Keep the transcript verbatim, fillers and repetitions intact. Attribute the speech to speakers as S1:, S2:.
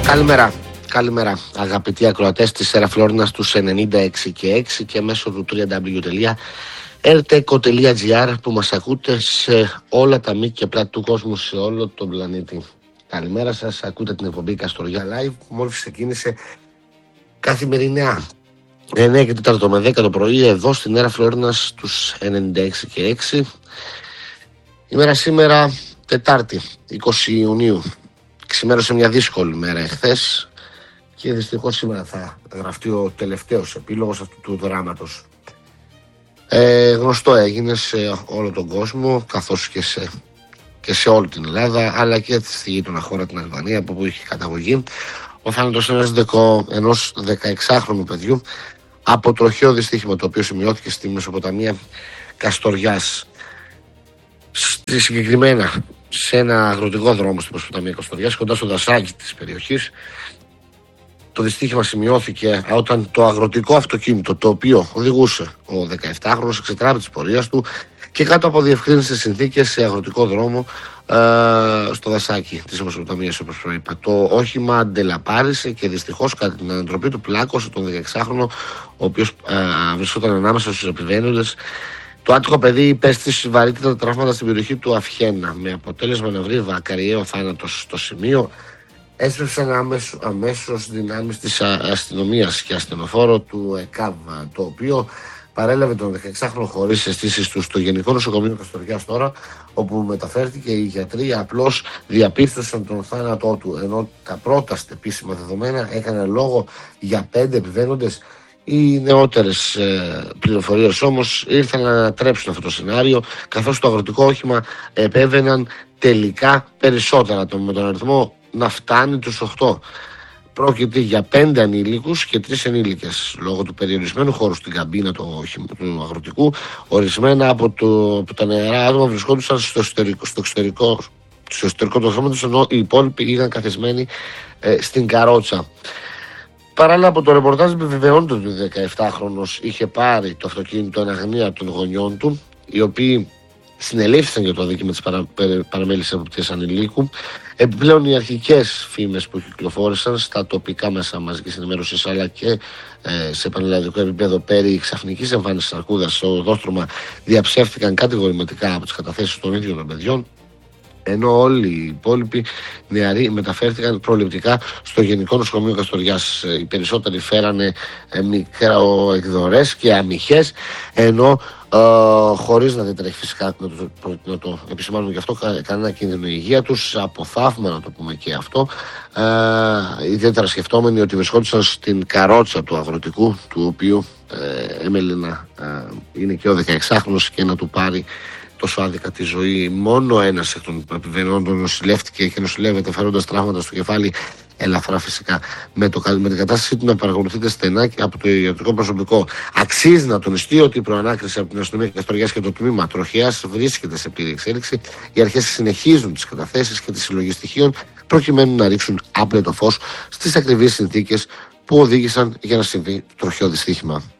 S1: Καλημέρα. Καλημέρα αγαπητοί ακροατές της Έρα Φλόρινας τους ενενήντα έξι και έξι και μέσω του double-u double-u double-u τελεία ερτέκο τελεία τζι άρ που μας ακούτε σε όλα τα μήκη και πλάτη του κόσμου, σε όλο τον πλανήτη. Καλημέρα σας, ακούτε την εκπομπή Καστοριά Live που μόλις ξεκίνησε καθημερινά εννιά και τέσσερα με δέκα το πρωί εδώ στην Έρα Φλόρινας τους ενενήντα έξι και έξι. Ημέρα σήμερα Τετάρτη είκοσι Ιουνίου. Ξημέρωσε μια δύσκολη μέρα εχθές και δυστυχώς σήμερα θα γραφτεί ο τελευταίος επίλογος αυτού του δράματος. Ε, γνωστό έγινε σε όλο τον κόσμο, καθώς και σε, και σε όλη την Ελλάδα, αλλά και στη γείτονα χώρα την Αλβανία, από όπου είχε καταγωγή, ο θάνατος ενός, δεκο, ενός δεκαεξάχρονου παιδιού από τροχαίο δυστύχημα, το οποίο σημειώθηκε στη Μεσοποταμία Καστοριάς. Στη συγκεκριμένα σε ένα αγροτικό δρόμο στην Μεσοποταμία Καστοριάς, κοντά στο δασάκι της περιοχής. Το δυστύχημα σημειώθηκε όταν το αγροτικό αυτοκίνητο, το οποίο οδηγούσε ο δεκαεπτάχρονος, εξετράπη της πορείας του και κάτω από διευκρίνησες συνθήκες σε αγροτικό δρόμο ε, στο δασάκι της Μεσοποταμίας, όπως προείπα. Το όχημα αντελαπάρισε και δυστυχώς κατά την ανατροπή του πλάκωσε τον δεκαεξάχρονο, ο οποίος ε, βρισκόταν ανάμεσα στους επιβαίνοντες. Το άτυχο παιδί υπέστη βαρύτατα τραύματα στην περιοχή του Αφιένα, με αποτέλεσμα να βρει βακαριαίο θάνατο στο σημείο. Έσπευσαν αμέσως, αμέσως δυνάμεις της αστυνομίας και ασθενοφόρο του ΕΚΑΒ, το οποίο παρέλαβε τον δεκαεξάχρονο χωρίς αισθήσεις του στο Γενικό Νοσοκομείο Καστοριάς τώρα, όπου μεταφέρθηκε. Οι γιατροί απλώς διαπίστωσαν τον θάνατό του, ενώ τα πρώτα επίσημα δεδομένα έκανε λόγο για πέντε επιβαίνοντες. Οι νεότερες ε, πληροφορίες όμως ήρθαν να ανατρέψουν αυτό το σενάριο, καθώς το αγροτικό όχημα επέβαιναν τελικά περισσότερα, με τον αριθμό να φτάνει τους οκτώ. Πρόκειται για πέντε ανήλικους και τρεις ενήλικες. Λόγω του περιορισμένου χώρου στην καμπίνα του, του αγροτικού, ορισμένα από, το, από τα νεαρά άτομα βρισκόντουσαν στο εξωτερικό, στο εξωτερικό, στο εξωτερικό του οχήματος, ενώ οι υπόλοιποι ήταν καθισμένοι ε, στην καρότσα. Παράλληλα από το ρεπορτάζ επιβεβαιώνεται ότι ο δεκαεπτάχρονος είχε πάρει το αυτοκίνητο εν αγνία των γονιών του, οι οποίοι συνελήφθησαν για το αδίκημα της παρα, παραμέλησης εποπτείας ανηλίκου. Επιπλέον, οι αρχικές φήμες που κυκλοφόρησαν στα τοπικά μέσα μαζικής ενημέρωσης, αλλά και ε, σε πανελλαδικό επίπεδο περί ξαφνικής εμφάνισης αρκούδας στο οδόστρωμα, διαψεύτηκαν κατηγορηματικά από τις καταθέσεις των ίδιων των παιδιών, ενώ όλοι οι υπόλοιποι νεαροί μεταφέρθηκαν προληπτικά στο Γενικό Νοσοκομείο Καστοριάς. Οι περισσότεροι φέρανε μικροεκδορές και αμυχές, ενώ ε, χωρίς να διατρέχει φυσικά, να το, να το επισημάνουμε και αυτό, κα, κανένα κίνδυνο η υγεία τους, από θαύμα να το πούμε και αυτό, ε, ιδιαίτερα σκεφτόμενοι ότι βρισκόντουσαν στην καρότσα του αγροτικού, του οποίου ε, έμελε να ε, είναι και ο δεκαεξάχρονος και να του πάρει τόσο άδικα τη ζωή. Μόνο ένας εκ των επιβεβαιωόντων νοσηλεύτηκε και νοσηλεύεται φέροντας τραύματα στο κεφάλι, ελαφρά φυσικά. Με, το, με την κατάστασή του να παρακολουθείτε στενά και από το ιατρικό προσωπικό. Αξίζει να τονιστεί ότι η προανάκριση από την αστυνομία Καστοριάς και το τμήμα τροχέας βρίσκεται σε πλήρη εξέλιξη. Οι αρχές συνεχίζουν τις καταθέσεις και τη συλλογή στοιχείων προκειμένου να ρίξουν άπλετο φως στις ακριβείς συνθήκες που οδήγησαν για να συμβεί το τροχαίο δυστύχημα.